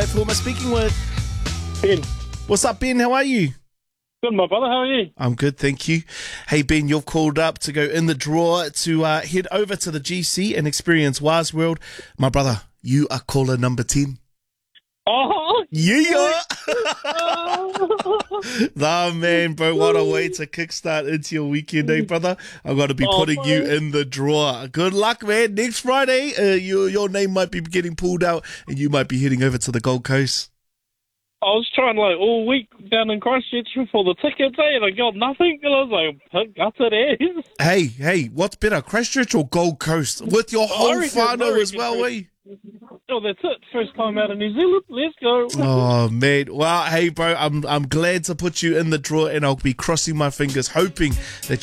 with? Who am I speaking with? Ben. What's up, Ben? How are you? Good, my brother. How are you? I'm good, thank you. Hey, Ben, you've called up to go in the draw to head over to the GC and experience Waz World. My brother, you are caller number 10. Oh, Yeah! Nah, man, bro, what a way to kickstart into your weekend, eh, brother? I'm going to be putting you in the draw. Good luck, man. Next Friday, your name might be getting pulled out and you might be heading over to the Gold Coast. I was trying all week down in Christchurch for the tickets, and I got nothing. And I was like, gutted ass. Hey, what's better, Christchurch or Gold Coast? With your whole whānau as well, eh? Oh, that's it. First time out of New Zealand. Let's go. Oh, mate. Well, hey, bro, I'm glad to put you in the draw, and I'll be crossing my fingers, hoping that